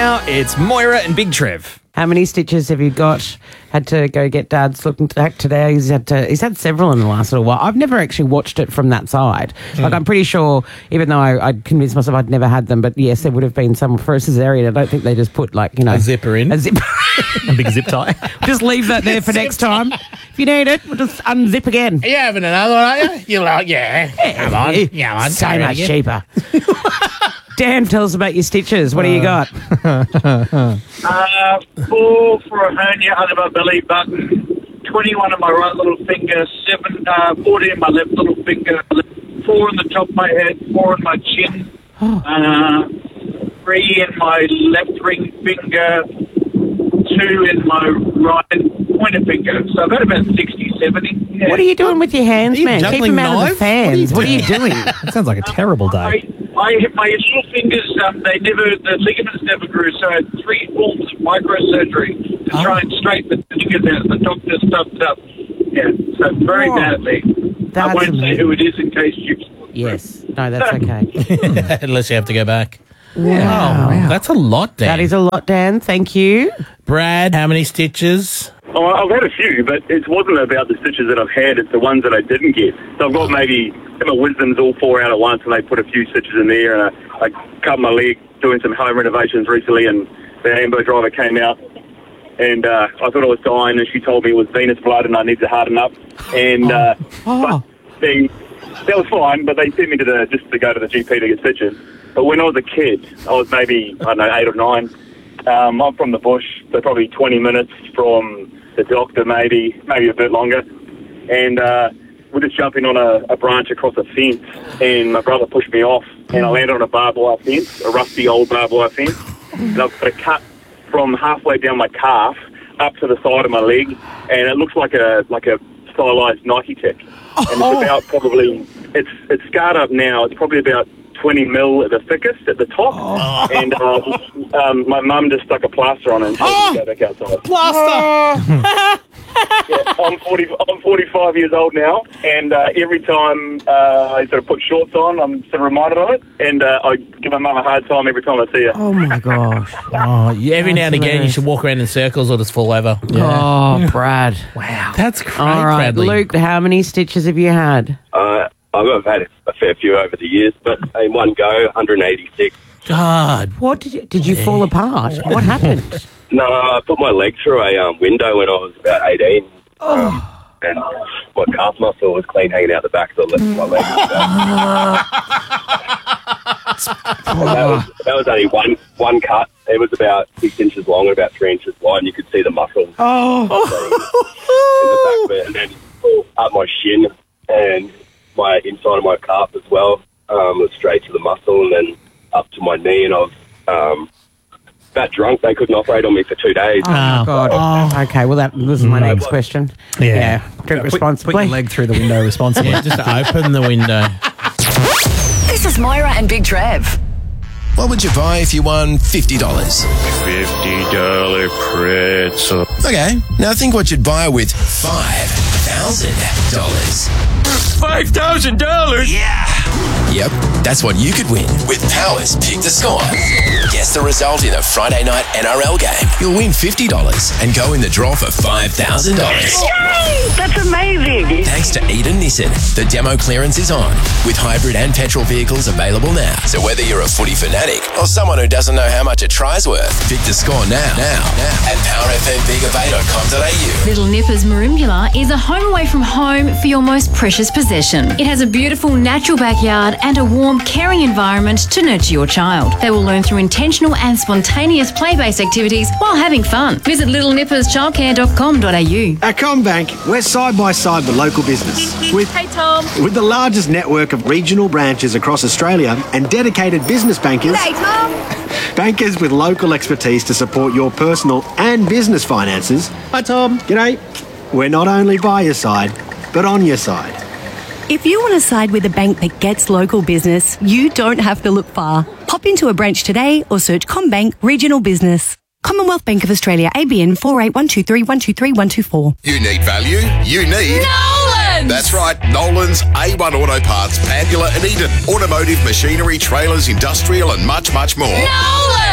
now, it's Moira and Big Trev. How many stitches have you got? Had to go get Dad's looking back today. He's had several in the last little while. I've never actually watched it from that side. Like, I'm pretty sure, even though I'd convinced myself I'd never had them, but yes, there would have been some for a cesarean. I don't think they just put, like, A zipper in. A zipper. A big zip tie. Just leave that there for next time. If you need it, we'll just unzip again. Are you having another one, are you? You're like, yeah. Come on. Yeah, on. So much cheaper. Dan, tell us about your stitches. What do you got? 4 for a hernia under my belly button, 21 on my right little finger, 40 in my left little finger, 4 on the top of my head, 4 on my chin, 3 in my left ring finger, 2 in my right pointer finger. So I've got about 60, 70. Yeah. What are you doing with your hands, man? Keep them out of the fans. What are you doing? That sounds like a terrible day. My little fingers, the ligaments never grew, so I had 3 forms of microsurgery to try and straighten the fingers out. The doctor stuffed up. Yeah, so very badly. I won't say who it is in case you... Yes. No, that's okay. Unless you have to go back. Wow. That's a lot, Dan. That is a lot, Dan. Thank you. Brad, how many stitches? Oh, I've had a few, but it wasn't about the stitches that I've had. It's the ones that I didn't get. So I've got maybe my wisdoms all 4 out at once, and they put a few stitches in there. And I cut my leg doing some home renovations recently, and the Ambo driver came out, and I thought I was dying, and she told me it was venous blood, and I need to harden up. And but that was fine, but they sent me to go to the GP to get stitches. But when I was a kid, I was maybe 8 or 9. I'm from the bush, so probably 20 minutes from the doctor, maybe a bit longer. And we're just jumping on a branch across a fence, and my brother pushed me off, and I landed on a barbed wire fence, a rusty old barbed wire fence. And I've got a cut from halfway down my calf up to the side of my leg, and it looks like a stylized Nike tech. And it's about probably, it's scarred up now. It's probably about 20 mil at the thickest at the top, and my mum just stuck a plaster on it and told me to go back outside. Plaster! Yeah, I'm 45 years old now, and every time I sort of put shorts on, I'm sort of reminded of it, and I give my mum a hard time every time I see her. Oh, my gosh. Every now and again, you should walk around in circles or just fall over. Yeah. Oh, Brad. Wow. That's great, All right, Bradley. Luke, how many stitches have you had? I've had a fair few over the years, but in one go, 186. God. What did you fall apart? What happened? No, I put my leg through a window when I was about 18. And my calf muscle was clean hanging out the back, so I left my leg. That was only one cut. It was about 6 inches long and about 3 inches wide, and you could see the muscle in the back of it, and then up my shin and my inside of my calf as well. It was straight to the muscle and then up to my knee, and I was that drunk they couldn't operate on me for 2 days. Oh, my God. Okay, well, that was my next question. Yeah. Drink responsibly. Put your leg through the window responsibly. Just open the window. This is Moira and Big Trev. What would you buy if you won $50? $50 pretzel. Okay, now think what you'd buy with $5,000. $5,000? Yeah! Yep, that's what you could win with Power's Pick the Score. Guess the result in a Friday night NRL game. You'll win $50 and go in the draw for $5,000. Yay! That's amazing! Thanks to Eden Nissan, the demo clearance is on, with hybrid and petrol vehicles available now. So whether you're a footy fanatic or someone who doesn't know how much a try's worth, pick the score now at powerfmbigabay.com.au. Little Nippers Merimbula is a home away from home for your most precious possession. It has a beautiful natural backyard and a warm, caring environment to nurture your child. They will learn through intentional and spontaneous play-based activities while having fun. Visit littlenippers.childcare.com.au. At CommBank, we're side by side with local business. Hey, Tom. With the largest network of regional branches across Australia and dedicated business bankers. Hey, Tom. Bankers with local expertise to support your personal and business finances. Hi, Tom. G'day. We're not only by your side, but on your side. If you want to side with a bank that gets local business, you don't have to look far. Pop into a branch today or search CommBank Regional Business. Commonwealth Bank of Australia, ABN 48123123124. You need value? You need... Nolan! That's right, Nolan's A1 Auto Parts, Pandula and Eden. Automotive, machinery, trailers, industrial and much, much more. Nolan!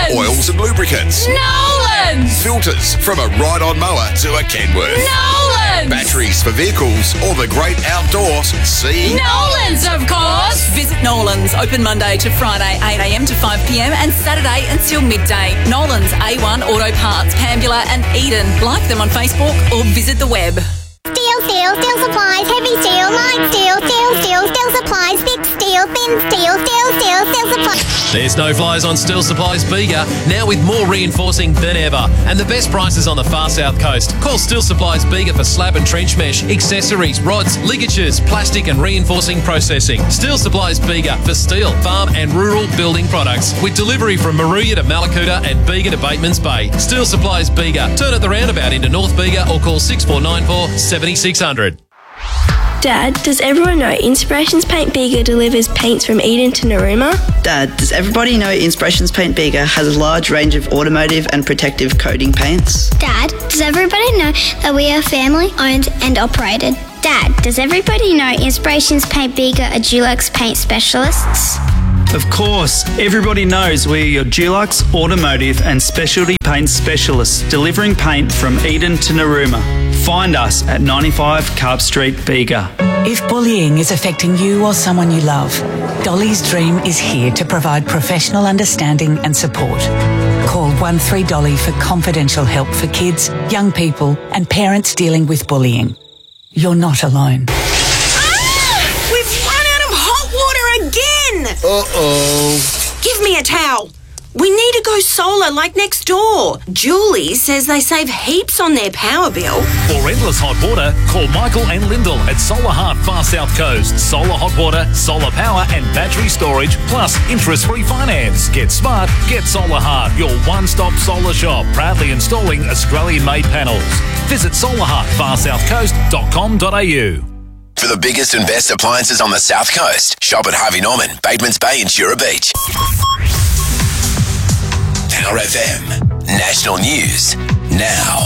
Nolans! Oils and lubricants. Nolans! Filters from a ride-on mower to a Kenworth. Nolans! Batteries for vehicles or the great outdoors. See? Nolans, of course! Visit Nolans, open Monday to Friday, 8am to 5pm and Saturday until midday. Nolans, A1 Auto Parts, Pambula and Eden. Like them on Facebook or visit the web. Steel supplies, heavy steel, light steel supplies, thick steel, thin steel supplies. There's no flies on Steel Supplies Bega, now with more reinforcing than ever. And the best prices on the far south coast. Call Steel Supplies Bega for slab and trench mesh, accessories, rods, ligatures, plastic and reinforcing processing. Steel Supplies Bega for steel, farm and rural building products. With delivery from Maruya to Malakuta and Bega to Bateman's Bay. Steel Supplies Bega. Turn at the roundabout into North Bega or call 6494 7600. Dad, does everyone know Inspirations Paint Bega delivers paints from Eden to Narooma? Dad, does everybody know Inspirations Paint Bega has a large range of automotive and protective coating paints? Dad, does everybody know that we are family owned and operated? Dad, does everybody know Inspirations Paint Bega are Dulux paint specialists? Of course, everybody knows we are your Dulux automotive and specialty paint specialists, delivering paint from Eden to Narooma. Find us at 95 Carp Street, Bega. If bullying is affecting you or someone you love, Dolly's Dream is here to provide professional understanding and support. Call 13Dolly for confidential help for kids, young people and parents dealing with bullying. You're not alone. We've run out of hot water again! Uh-oh. Give me a towel. We need to go solar like next door. Julie says they save heaps on their power bill. For endless hot water, call Michael and Lyndall at Solar Heart Far South Coast. Solar hot water, solar power and battery storage, plus interest-free finance. Get smart, get Solar Heart, your one-stop solar shop. Proudly installing Australian-made panels. Visit solarheartfarsouthcoast.com.au. For the biggest and best appliances on the South Coast, shop at Harvey Norman, Bateman's Bay and Shura Beach. Power FM. National News. Now.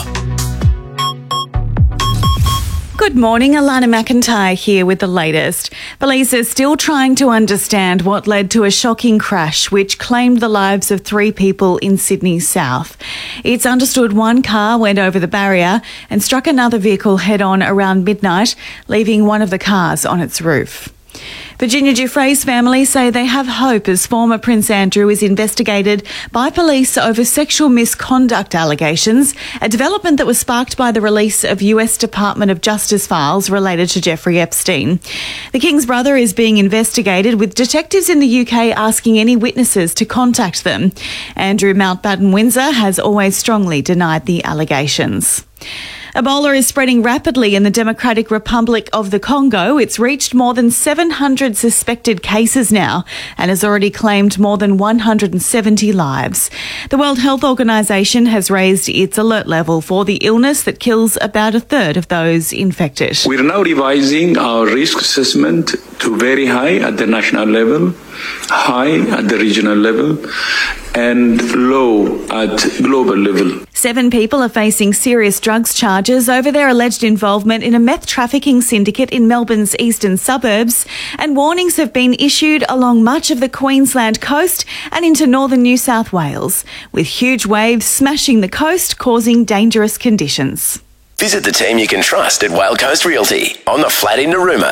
Good morning, Alana McIntyre here with the latest. Police are still trying to understand what led to a shocking crash which claimed the lives of 3 people in Sydney South. It's understood one car went over the barrier and struck another vehicle head-on around midnight, leaving one of the cars on its roof. Virginia Giuffre's family say they have hope as former Prince Andrew is investigated by police over sexual misconduct allegations, a development that was sparked by the release of US Department of Justice files related to Jeffrey Epstein. The King's brother is being investigated, with detectives in the UK asking any witnesses to contact them. Andrew Mountbatten Windsor has always strongly denied the allegations. Ebola is spreading rapidly in the Democratic Republic of the Congo. It's reached more than 700 suspected cases now and has already claimed more than 170 lives. The World Health Organization has raised its alert level for the illness that kills about a third of those infected. We're now revising our risk assessment to very high at the national level, high at the regional level, and low at global level. 7 people are facing serious drugs charges over their alleged involvement in a meth trafficking syndicate in Melbourne's eastern suburbs, and warnings have been issued along much of the Queensland coast and into northern New South Wales, with huge waves smashing the coast, causing dangerous conditions. Visit the team you can trust at Whale Coast Realty on the flat in Narooma.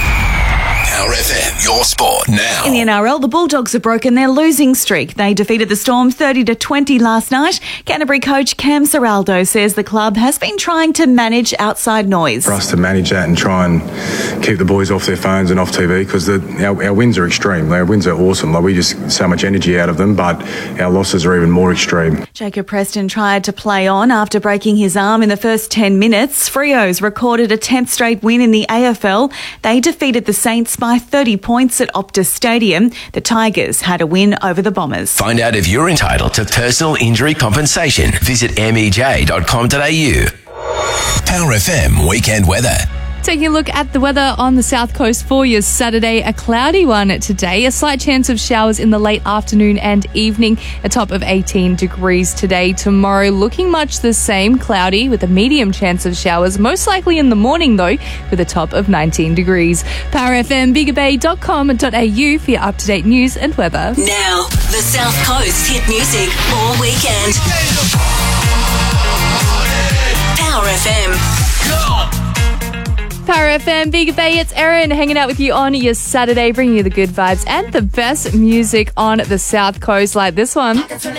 Power FM, your sport now. In the NRL, the Bulldogs have broken their losing streak. They defeated the Storm 30-20 last night. Canterbury coach Cam Serraldo says the club has been trying to manage outside noise. For us to manage that and try and keep the boys off their phones and off TV, because our wins are extreme. Our wins are awesome. We just so much energy out of them, but our losses are even more extreme. Jacob Preston tried to play on after breaking his arm in the first 10 minutes. Freos recorded a 10th straight win in the AFL. They defeated the Saints by 30 points at Optus Stadium. The Tigers had a win over the Bombers. Find out if you're entitled to personal injury compensation. Visit mej.com.au. Power FM weekend weather. Taking a look at the weather on the south coast for your Saturday, a cloudy one today. A slight chance of showers in the late afternoon and evening, a top of 18 degrees today. Tomorrow looking much the same, cloudy with a medium chance of showers, most likely in the morning though, with a top of 19 degrees. powerfmbigabay.com.au for your up-to-date news and weather. Now, the South Coast hit music all weekend. Power FM. Power FM, Bega Bay, it's Erin hanging out with you on your Saturday, bringing you the good vibes and the best music on the South Coast like this one.